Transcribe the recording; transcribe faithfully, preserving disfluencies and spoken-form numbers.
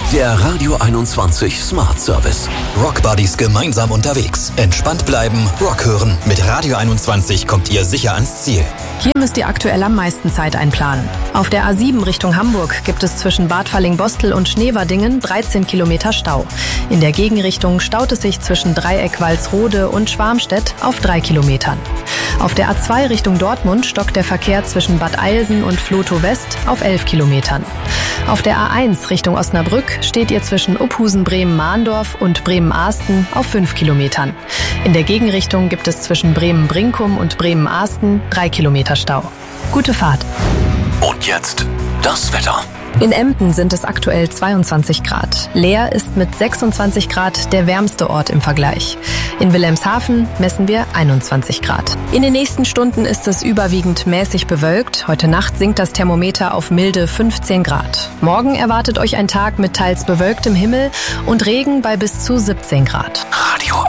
Der Radio einundzwanzig Smart Service. Rock Buddies gemeinsam unterwegs. Entspannt bleiben, Rock hören. Mit Radio einundzwanzig kommt ihr sicher ans Ziel. Hier müsst ihr aktuell am meisten Zeit einplanen. Auf der A sieben Richtung Hamburg gibt es zwischen Bad Falling-Bostel und Schneverdingen dreizehn Kilometer Stau. In der Gegenrichtung staut es sich zwischen Dreieck Walsrode und Schwarmstedt auf drei Kilometern. Auf der A zwei Richtung Dortmund stockt der Verkehr zwischen Bad Eilsen und Vlotho West auf elf Kilometern. Auf der A eins Richtung Osnabrück steht ihr zwischen Uphusen-Bremen-Mahndorf und Bremen-Ahsten auf fünf Kilometern. In der Gegenrichtung gibt es zwischen Bremen-Brinkum und Bremen-Ahsten drei Kilometer Stau. Gute Fahrt. Und jetzt das Wetter. In Emden sind es aktuell zweiundzwanzig Grad. Leer ist mit sechsundzwanzig Grad der wärmste Ort im Vergleich. In Wilhelmshaven messen wir einundzwanzig Grad. In den nächsten Stunden ist es überwiegend mäßig bewölkt. Heute Nacht sinkt das Thermometer auf milde fünfzehn Grad. Morgen erwartet euch ein Tag mit teils bewölktem Himmel und Regen bei bis zu siebzehn Grad. Radio